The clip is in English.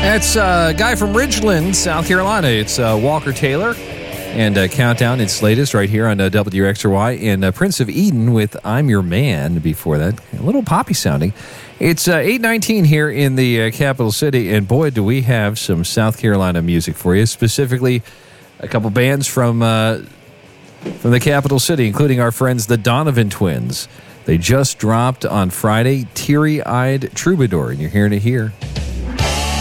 That's a guy from Ridgeland, South Carolina. It's Walker Taylor. And Countdown, its latest right here on WXRY. And Prince of Eden with I'm Your Man before that. A little poppy sounding. It's 8:19 here in the capital city. And boy, do we have some South Carolina music for you. Specifically, a couple bands from the capital city, including our friends, the Donovan Twins. They just dropped on Friday, Teary-Eyed Troubadour. And you're hearing it here.